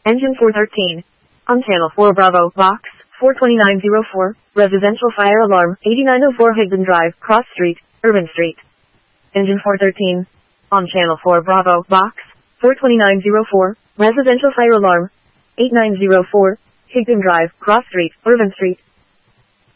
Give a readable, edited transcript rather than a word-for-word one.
Engine 413. On channel 4 Bravo, box 42904, residential fire alarm, 8904 Higdon Drive, Cross Street, Urban Street. Engine 413. On channel 4 Bravo, box 42904, residential fire alarm, 8904, Higdon Drive, Cross Street, Urban Street.